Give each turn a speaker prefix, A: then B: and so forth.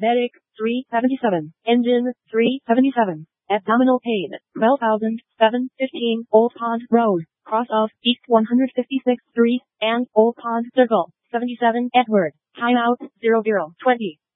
A: Medic, 377. Engine, 377. Abdominal pain, 12,715. Old Pond Road, cross of East 156th Street, and Old Pond Circle, 77. Edward, timeout, 0020.